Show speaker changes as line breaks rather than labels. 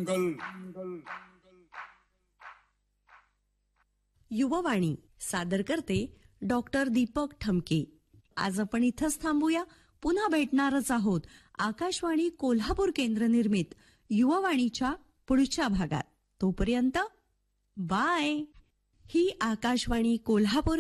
युववाणी सादर करते डॉक्टर दीपक ठमके. आज आपण इथंच थांबूया. पुन्हा भेटणारच आहोत आकाशवाणी कोल्हापूर केंद्र निर्मित युववाणीच्या पुढच्या भागात. तोपर्यंत बाय. ही आकाशवाणी कोल्हापूर